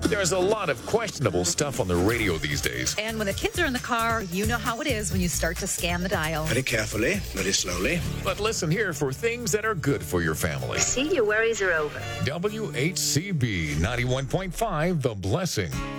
There's a lot of questionable stuff on the radio these days. And when the kids are in the car, you know how it is when you start to scan the dial. Very carefully, very slowly. But listen here for things that are good for your family. See, your worries are over. WHCB 91.5, The Blessing.